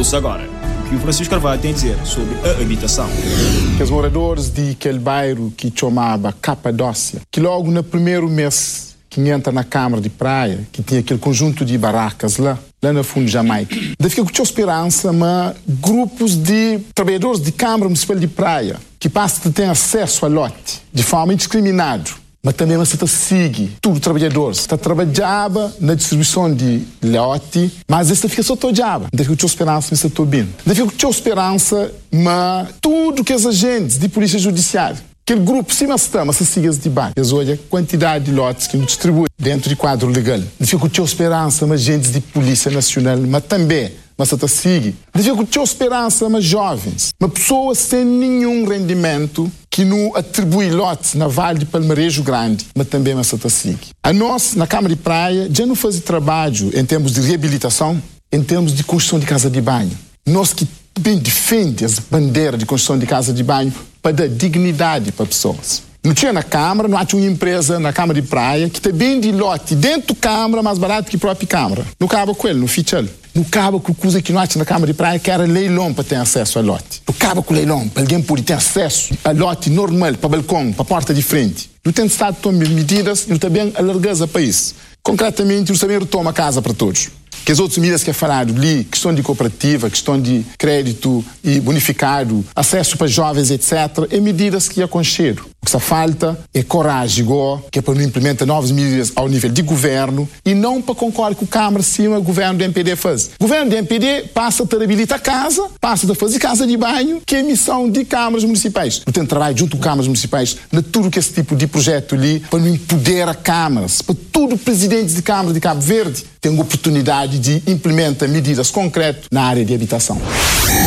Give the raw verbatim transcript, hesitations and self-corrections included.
Ouça agora o que o Francisco Carvalho tem a dizer sobre a habitação. Que os moradores de aquele bairro que chamava Capadócia, que logo no primeiro mês que entra na Câmara de Praia, que tinha aquele conjunto de barracas lá, lá no fundo de Jamaica, daí fica com a esperança, mas grupos de trabalhadores de Câmara Municipal de Praia, que passam a ter acesso a lote de forma indiscriminada, mas também você está seguindo todos os trabalhadores. Está trabalhava na distribuição de lote, mas isso fica só trabalhava. Daí fica com a esperança, você está bem. Daí fica com a esperança, mas tudo que os agentes de polícia judiciária, aquele grupo, se mas está, mas se siga de baixo. Eles olham a quantidade de lotes que nos distribui dentro de quadro legal. Daí fica com a esperança, mas agentes de polícia nacional, mas também mas você sigue. Devia ter esperança, mas jovens, uma pessoa sem nenhum rendimento que não atribui lotes na Vale de Palmarejo Grande, mas também mas você sigue. A nós, na Câmara de Praia, já não faz trabalho em termos de reabilitação, em termos de construção de casa de banho. Nós que bem defende as bandeiras de construção de casa de banho para dar dignidade para pessoas. Não tinha na Câmara, não há uma empresa na Câmara de Praia que tem de lote dentro da Câmara mais barato que a própria Câmara. Não acaba com ele, não ficha ele. Não acaba com coisa que não há na Câmara de Praia, que era leilão para ter acesso a lote. Não acaba com leilão, para alguém poder ter acesso a lote normal, para balcão, para porta de frente. Não tem Estado de tomar medidas e não também alargar o país. Concretamente, não também retoma a casa para todos. Que as outras medidas que é falado ali, questão de cooperativa, questão de crédito e bonificado, acesso para jovens, etcétera, é medidas que aconchegam. O que só falta é coragem, igual, que é para não implementar novas medidas ao nível de governo e não para concordar com o Câmara cima o governo do M P D faz. O governo do M P D passa a habilitar a casa, passa a fazer casa de banho, que é missão de câmaras municipais. Eu tenho trabalho junto com câmaras municipais na tudo que esse tipo de projeto ali, para não empoderar câmaras, para todo presidente de Câmara de Cabo Verde tem a oportunidade de implementar medidas concretas na área de habitação.